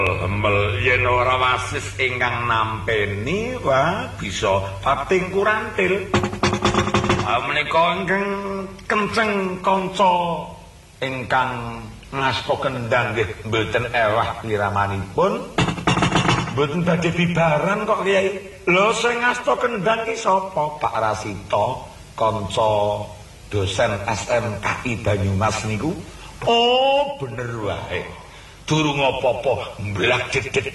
Hembel yen ora wasis ingkang nampeni wah bisa pating kurantil. Menika ingkang kenceng kanca ingkang ngasta kendang nggih mboten ewah wiramanipun. Mboten badhe bibaran kok Kyai. Lho sing ngasta kendang ki sapa? Pak Rasita, kanca dosen SMKI Banyumas niku. Oh, bener wae. Durung apa-apa mblak dedet